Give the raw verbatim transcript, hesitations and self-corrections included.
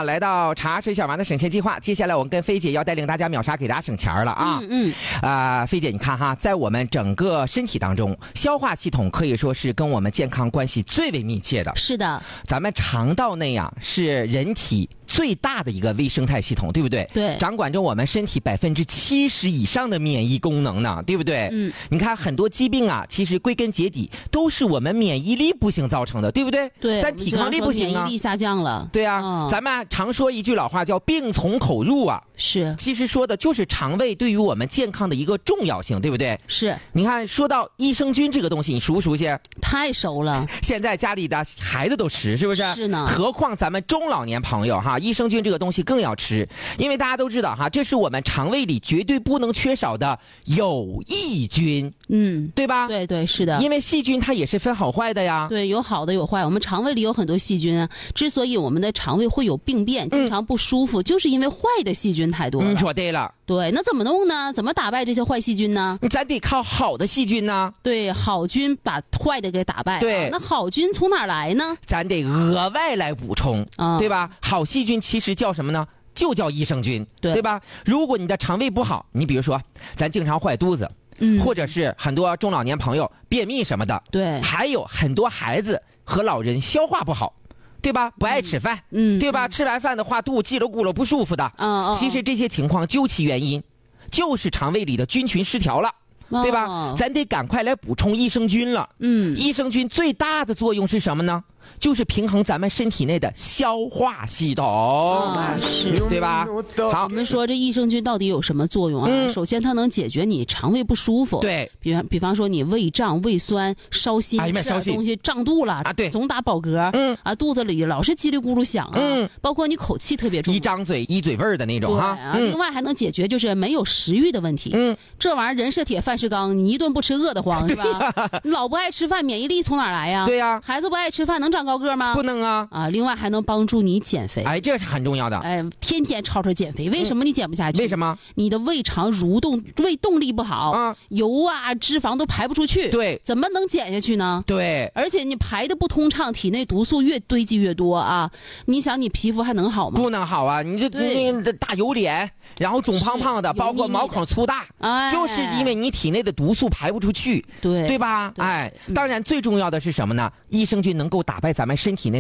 来到茶水小王的省钱计划，接下来我们跟菲姐要带领大家秒杀，给大家省钱了啊！ 嗯嗯， 啊、呃，菲姐，你看哈，在我们整个身体当中，消化系统可以说是跟我们健康关系最为密切的。 是的， 咱们肠道内呀是人体最大的一个微生态系统，对不对？ 对， 掌管着我们身体百分之七十以上的免疫功能呢，对不对？ 嗯， 你看很多疾病啊，其实归根结底都是我们免疫力不行造成的，对不对？ 对， 咱抵抗力不行啊， 免疫力下降了。 对啊、 嗯， 咱们常说一句老话叫病从口入啊， 是， 其实说的就是肠胃对于我们健康的一个重要性，对不对？ 是。 你看说到益生菌这个东西，你熟不熟悉？ 太熟了， 现在家里的孩子都吃，是不是？ 是呢。 何况咱们中老年朋友哈，益生菌这个东西更要吃，因为大家都知道哈，这是我们肠胃里绝对不能缺少的有益菌， 嗯， 对吧？ 对对，是的。 因为细菌它也是分好坏的呀。 对，有好的有坏。我们肠胃里有很多细菌，之所以我们的肠胃会有病变，经常不舒服，嗯、就是因为坏的细菌太多了。 你说对了。 对，那怎么弄呢？怎么打败这些坏细菌呢？ 咱得靠好的细菌呢。 对，好菌把坏的给打败。 对， 啊、那好菌从哪儿来呢？ 咱得额外来补充，嗯、对吧？好细菌其实叫什么呢？就叫益生菌， 对, 对吧？如果你的肠胃不好，你比如说咱经常坏肚子，嗯，或者是很多中老年朋友便秘什么的， 对， 还有很多孩子和老人消化不好，对吧？不爱吃饭，嗯，对吧？嗯、吃完饭的话，肚叽噜咕噜不舒服的，嗯，其实这些情况究其原因，就是肠胃里的菌群失调了。对吧、哦？咱得赶快来补充益生菌了。嗯，益生菌最大的作用是什么呢？就是平衡咱们身体内的消化系统， 啊、是， 对吧？好， 我们说这益生菌到底有什么作用啊？嗯、首先，它能解决你肠胃不舒服。 对， 比方比方说你胃胀、胃酸、烧心， 哎、 吃点东西胀肚了啊，对， 总打饱嗝，嗯啊，肚子里老是叽里咕噜响啊，嗯，包括你口气特别重， 一张嘴一嘴味儿的那种哈。 啊，嗯、另外还能解决就是没有食欲的问题。嗯，这玩意儿人是铁，饭是钢，你一顿不吃饿得慌是吧？你老不爱吃饭，免疫力从哪儿来呀？ 对呀， 孩子不爱吃饭能长高个吗？ 不能啊。 啊，另外还能帮助你减肥， 哎，这是很重要的。 哎，天天吵吵减肥，为什么你减不下去？ 嗯、为什么？ 你的胃肠蠕动，胃动力不好，啊，油啊、脂肪都排不出去， 对， 怎么能减下去呢？ 对， 而且你排的不通畅，体内毒素越堆积越多啊！你想，你皮肤还能好吗？ 不能好啊！你这那个大油脸，然后肿胖胖的，包括毛孔粗大，哎，就是因为你体内的毒素排不出去， 对， 对吧？对，哎，当然最重要的是什么呢？益生菌能够打败咱们身体内